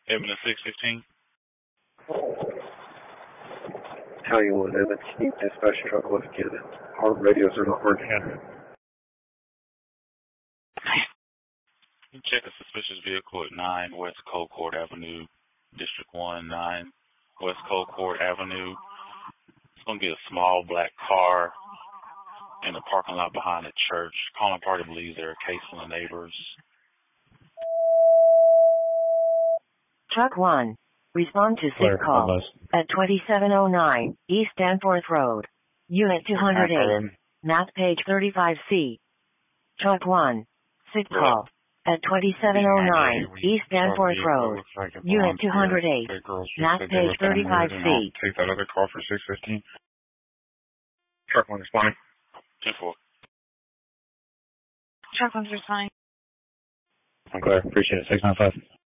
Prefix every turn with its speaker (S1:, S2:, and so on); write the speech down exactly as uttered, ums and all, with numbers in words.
S1: Evan six fifteen.
S2: How you want, Evan? Can you dispatch truck with Canada? Our radios are not working.
S1: Check a suspicious vehicle at nine West Colcord Avenue, District one, nine West Colcord Avenue. It's going to be a small black car in the parking lot behind the church. Calling party believes they're casing the neighbors.
S3: Truck one. Respond to sick call at twenty-seven oh nine East Danforth Road. Unit two hundred eight. Map page thirty-five C. Truck one. Sick call at twenty-seven oh nine East Danforth Road. Unit two hundred eight. Map page thirty-five C.
S4: Take that other call for six fifteen. Truck one responding.
S1: ten four.
S5: Truck one's responding.
S4: I'm glad. Appreciate it. six nine five.